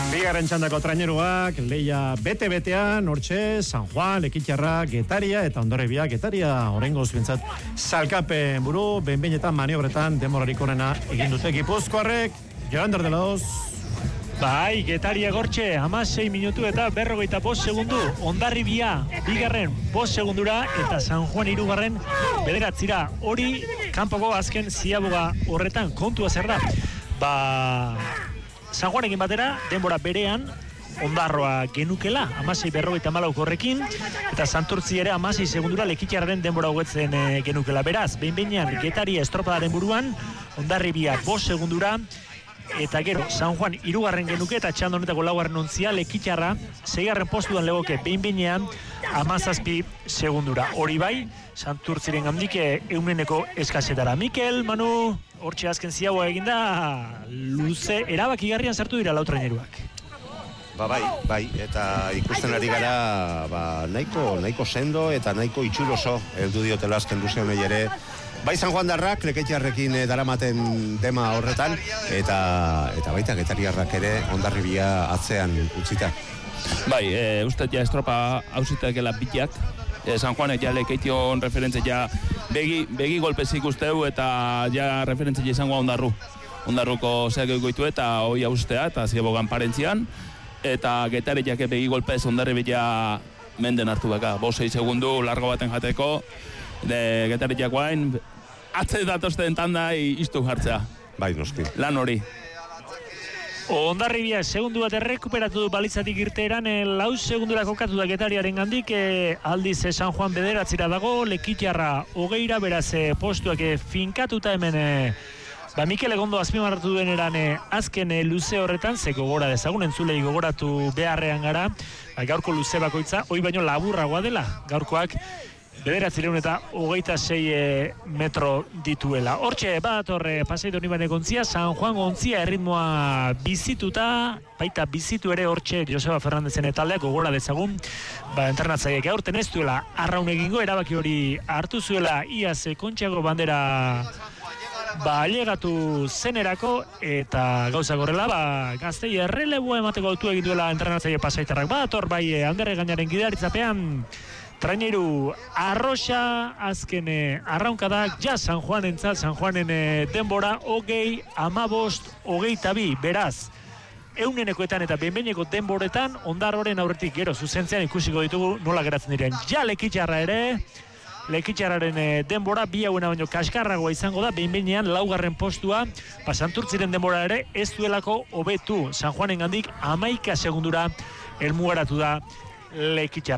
Bigarren txandako traineruak, leia bete-betean, hortxe, San Juan, Lekitxarra, Getaria, eta Ondorrebia, Getaria, orengoz bintzat, salkapen buru, behin-behinetan maniobretan, demorarik onena egin dute Gipuzkoarrek, Joander de la Hoz. Bai, Getaria gortxe, 16 minutu eta 45 segundu, Hondarribia, bigarren 5 segundura, eta San Juan hirugarren 9. Hori, kanpoko azken ziaboga horretan, kontua zer da? San Juanekin batera, denbora berean, Ondarroa genukela, 16:54 horrekin, eta Santurtzi ere 16 segundura Lekitxarraren denbora hogetzen genukela. Beraz, behin-behinean Getaria estropadaren buruan, Hondarribia 5 segundura, eta gero, San Juan hirugarren genuke, eta txando honetako laugarren ontzia, Lekitxarra, 6. postuan legoke behin-behinean, 17 segundura. Hori bai, Santurtziren gandik euneneko eskasetara. Mikel, Manu, hortxe azken ziagoa eginda, luze, erabakigarrian sartu dira lau traineruak. Bai, eta ikusten ari gara nahiko sendo eta nahiko itxuroso heldu diotela azken luze honei ere. Bai San Juan darrak, Lekitxarrekin daramaten tema horretan, eta baita Getariarrak ere Hondarribia atzean utzita. Bai, uste ja estropa hausitekela bitiak. San Juanek ja Lekeition referentzia ja begi golpezik usteu eta ja referentzia izango Hondarruko zeak egoitu eta hoi haustea eta ziebogan parentzian. Eta Getariak begi golpez Hondarribia menden hartu baka. 5-6 segundu largo baten jateko, Getariak guain atze datozten tanda iztu jartzea. Bai, noski. Lan hori. Hondarribia segundu bat errekuperatu du balitzatik irteeran, 4 segundura kokatu da Getariaren gandik, aldiz San Juan 9 dago, Lekitxarra 20, beraz postuak finkatuta hemen Mikel Egondo azpimarratu duen eran azken luze horretan, ze gogora dezagun, entzulei gogoratu beharrean gara, gaurko luze bakoitza, hoi baino laburragoa dela, gaurkoak 926 metro dituela. Hortxe, horre pasaitu honi banek ontzia, San Juan ontzia erritmoa bizituta, baita bizitu ere hortxe Joseba Fernandezen taldeak gogora dezagun, entrenatzaiek aurten ez duela arraun egingo, erabaki hori hartu zuela iaz Kontxago bandera ailegatu zenerako, eta gauza gorrela, gaztei erreleboa emateko autu egin duela entrenatzaile pasaitarrak. Bai, Andere Gainaren gidaritzapean, traineru Arroxa, azken arraunkadak, ja San Juan entzat, San Juanen denbora, 20, 15, 22, beraz, eunenekoetan eta behinbeineko denboretan, Ondarroren aurretik gero zuzentzean ikusiko ditugu nola geratzen diren. Ja Lekitxarra ere, Lekitxarraren denbora, bi hauena baino kaskarragoa izango da, behin-behinean 4. postua, Santurtziren denbora ere ez duelako hobetu. San Juanen gandik 11 segundura helmugaratu da Lekitxarra.